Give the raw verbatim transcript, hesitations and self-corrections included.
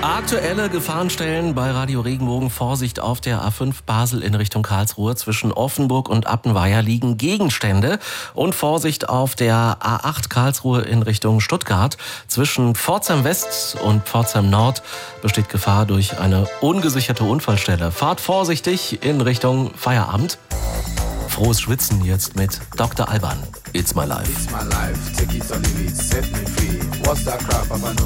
Aktuelle Gefahrenstellen bei Radio Regenbogen. Vorsicht auf der A fünf Basel in Richtung Karlsruhe. Zwischen Offenburg und Appenweier liegen Gegenstände. Und Vorsicht auf der A acht Karlsruhe in Richtung Stuttgart. Zwischen Pforzheim West und Pforzheim Nord besteht Gefahr durch eine ungesicherte Unfallstelle. Fahrt vorsichtig in Richtung Feierabend. Frohes Schwitzen jetzt mit Doktor Alban. It's my life. It's my life. Take it or leave it. Set me free. What's that crap?